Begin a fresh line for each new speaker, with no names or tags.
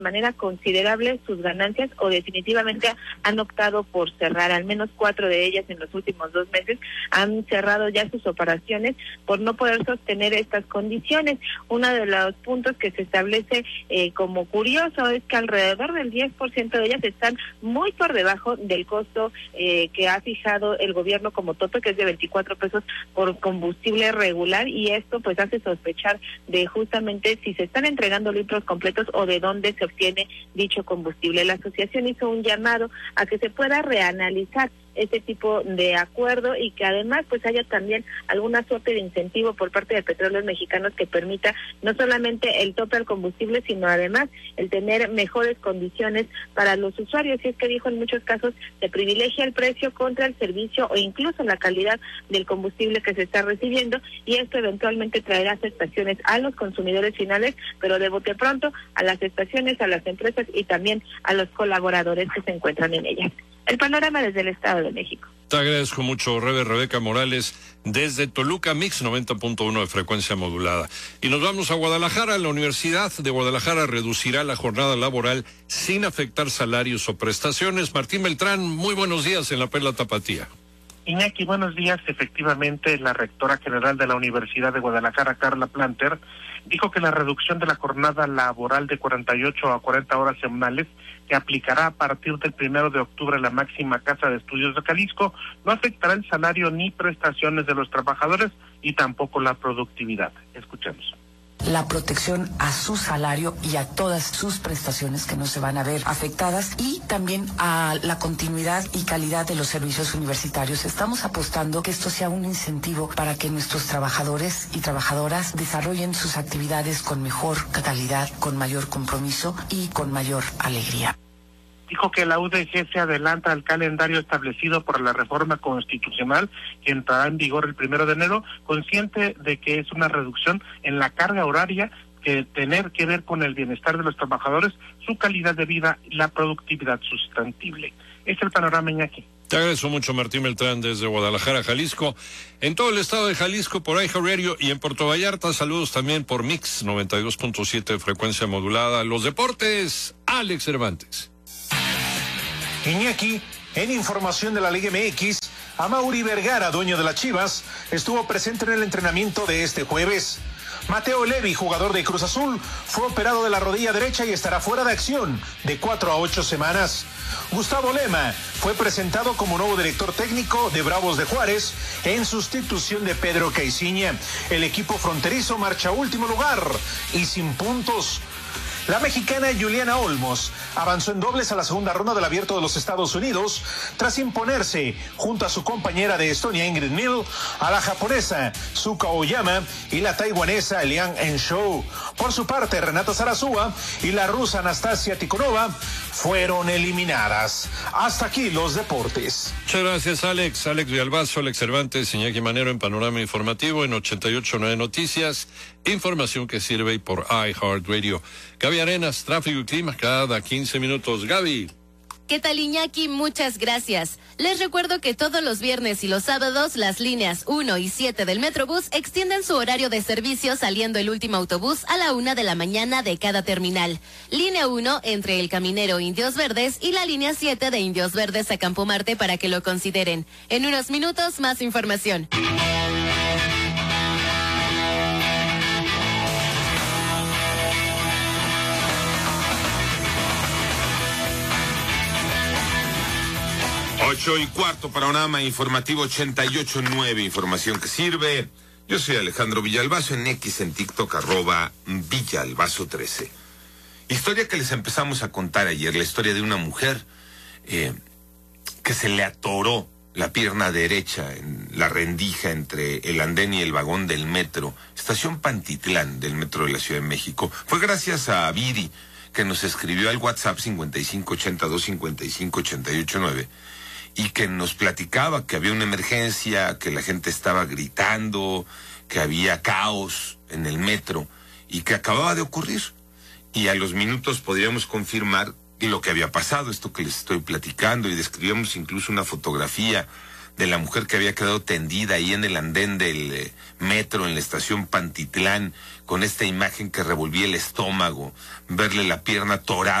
manera considerable sus ganancias o definitivamente han optado por cerrar. Al menos 4 de ellas en los últimos 2 meses han cerrado ya sus operaciones por no poder sostener estas condiciones. Uno de los puntos que se establece como curioso es que alrededor del 10% de ellas están muy por debajo del costo que ha fijado el gobierno como tope, que es de 24 pesos por combustible regular, y esto pues hace sospechar de justamente si se están entregando litros completos o de dónde se obtiene dicho combustible. La asociación hizo un llamado a que se pueda reanalizar este tipo de acuerdo y que además pues haya también alguna suerte de incentivo por parte de Petróleos Mexicanos que permita no solamente el tope al combustible, sino además el tener mejores condiciones para los usuarios. Y es que dijo, en muchos casos se privilegia el precio contra el servicio o incluso la calidad del combustible que se está recibiendo, y esto eventualmente traerá afectaciones a los consumidores finales, pero de bote pronto a las estaciones, a las empresas y también a los colaboradores que se encuentran en ellas. El panorama desde el Estado de México.
Te agradezco mucho, Rebeca Morales, desde Toluca, Mix 90.1 de frecuencia modulada. Y nos vamos a Guadalajara. La Universidad de Guadalajara reducirá la jornada laboral sin afectar salarios o prestaciones. Martín Beltrán, muy buenos días en la Perla Tapatía.
Iñaki, buenos días. Efectivamente, la rectora general de la Universidad de Guadalajara, Carla Planter, dijo que la reducción de la jornada laboral de 48 a 40 horas semanales, que aplicará a partir del 1 de octubre en la máxima casa de estudios de Jalisco, no afectará el salario ni prestaciones de los trabajadores y tampoco la productividad. Escuchemos.
La protección a su salario y a todas sus prestaciones que no se van a ver afectadas, y también a la continuidad y calidad de los servicios universitarios. Estamos apostando que esto sea un incentivo para que nuestros trabajadores y trabajadoras desarrollen sus actividades con mejor calidad, con mayor compromiso y con mayor alegría.
Dijo que la UDG se adelanta al calendario establecido por la reforma constitucional que entrará en vigor el 1 de enero, consciente de que es una reducción en la carga horaria que tener que ver con el bienestar de los trabajadores, su calidad de vida y la productividad sustentable. Es el panorama, Iñaki.
Te agradezco mucho, Martín Beltrán, desde Guadalajara, Jalisco. En todo el estado de Jalisco, por iHeartRadio, y en Puerto Vallarta, saludos también por Mix 92.7 de frecuencia modulada. Los deportes, Alex Cervantes.
Iñaki, en información de la Liga MX, Amaury Vergara, dueño de las Chivas, estuvo presente en el entrenamiento de este jueves. Mateo Levi, jugador de Cruz Azul, fue operado de la rodilla derecha y estará fuera de acción de 4 a 8 semanas. Gustavo Lema fue presentado como nuevo director técnico de Bravos de Juárez en sustitución de Pedro Caiciña. El equipo fronterizo marcha a último lugar y sin puntos. La mexicana Juliana Olmos avanzó en dobles a la segunda ronda del Abierto de los Estados Unidos tras imponerse junto a su compañera de Estonia Ingrid Mill, a la japonesa Suka Oyama y la taiwanesa Liang Enshou. Por su parte, Renata Zarazúa y la rusa Anastasia Tikhonova fueron eliminadas. Hasta aquí los deportes.
Muchas gracias, Alex. Alex Villalbazo, Alex Cervantes, Iñaki Manero en Panorama Informativo en 88.9 Noticias. Información que sirve por iHeartRadio. Gaby Arenas, tráfico y clima cada 15 minutos. Gaby.
¿Qué tal, Iñaki? Muchas gracias. Les recuerdo que todos los viernes y los sábados las líneas 1 y 7 del Metrobús extienden su horario de servicio, saliendo el último autobús a la 1 de la mañana de cada terminal. Línea 1 entre El Caminero Indios Verdes y la línea 7 de Indios Verdes a Campo Marte, para que lo consideren. En unos minutos, más información.
Ocho y cuarto, panorama informativo 88.9, información que sirve. Yo soy Alejandro Villalbazo, en X, en TikTok, @Villalbazo13. Historia que les empezamos a contar ayer, la historia de una mujer que se le atoró la pierna derecha en la rendija entre el andén y el vagón del metro, estación Pantitlán del metro de la Ciudad de México. Fue gracias a Viri, que nos escribió al WhatsApp 5582-558889. Y que nos platicaba que había una emergencia, que la gente estaba gritando, que había caos en el metro y que acababa de ocurrir. Y a los minutos podríamos confirmar lo que había pasado, esto que les estoy platicando, y describíamos incluso una fotografía de la mujer que había quedado tendida ahí en el andén del metro en la estación Pantitlán, con esta imagen que revolvía el estómago, verle la pierna torada